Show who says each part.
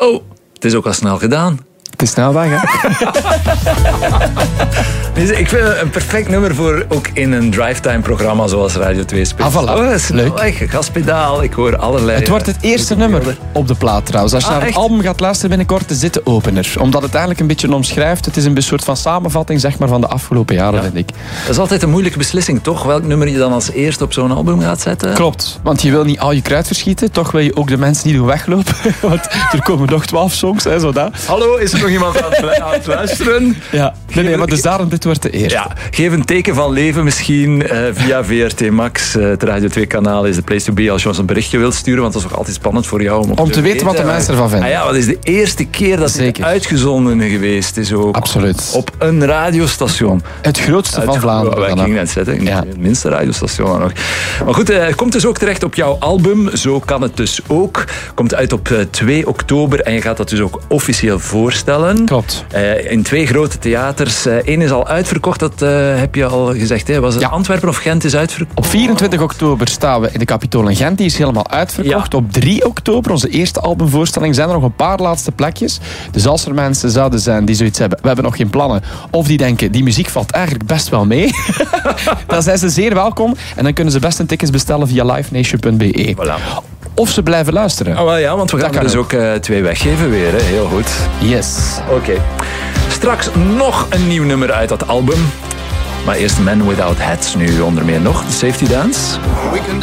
Speaker 1: Oh, het is ook al snel gedaan.
Speaker 2: Het is snel weg, hè?
Speaker 1: Dus ik vind het een perfect nummer voor ook in een drivetime-programma zoals Radio 2 speelt.
Speaker 2: Ah, voilà.
Speaker 1: Leuk. Weg, gaspedaal, ik hoor allerlei...
Speaker 2: Het wordt het eerste nummer op de plaat trouwens. Als je naar het
Speaker 1: echt?
Speaker 2: album gaat luisteren binnenkort, is dit de opener. Omdat het eigenlijk een beetje omschrijft. Het is een soort van samenvatting zeg maar, van de afgelopen jaren, vind ik.
Speaker 1: Dat is altijd een moeilijke beslissing, toch? Welk nummer je dan als eerste op zo'n album gaat zetten?
Speaker 2: Klopt, want je wil niet al je kruid verschieten. Toch wil je ook de mensen niet doen weglopen. Want er komen nog 12 songs, hè, zo dat.
Speaker 1: Hallo, is er nog iemand aan het luisteren?
Speaker 2: Ja, nee, maar dus daarom, dit wordt de eerste.
Speaker 1: Ja, geef een teken van leven misschien via VRT Max. Het Radio 2-kanaal is de place to be als je ons een berichtje wilt sturen, want dat is ook altijd spannend voor jou
Speaker 2: om te weten wat de mensen ervan vinden.
Speaker 1: Ah ja, wat is de eerste keer dat het uitgezonden geweest is ook.
Speaker 2: Absoluut.
Speaker 1: Op een radiostation.
Speaker 2: Het grootste van Vlaanderen.
Speaker 1: Ik ging net zeggen, het minste radiostation dan nog. Maar goed, het komt dus ook terecht op jouw album. Zo kan het dus ook. Komt uit op 2 oktober en je gaat dat dus ook officieel voorstellen.
Speaker 2: Klopt.
Speaker 1: In 2 grote theaters. Eén is al uitverkocht, dat heb je al gezegd. Hè? Was het Antwerpen of Gent is uitverkocht?
Speaker 2: Op 24 oktober staan we in de Capitool in Gent. Die is helemaal uitverkocht. Ja. Op 3 oktober, onze eerste albumvoorstelling, zijn er nog een paar laatste plekjes. Dus als er mensen zouden zijn die zoiets hebben, we hebben nog geen plannen, of die denken, die muziek valt eigenlijk best wel mee, dan zijn ze zeer welkom. En dan kunnen ze best een tickets bestellen via livenation.be.
Speaker 1: Voilà.
Speaker 2: Of ze blijven luisteren.
Speaker 1: Oh, wel ja, want we gaan er dus ook 2 weggeven weer. Hè? Heel goed.
Speaker 2: Yes.
Speaker 1: Oké. Straks nog een nieuw nummer uit dat album. Maar eerst Men Without Hats nu onder meer nog. De Safety Dance.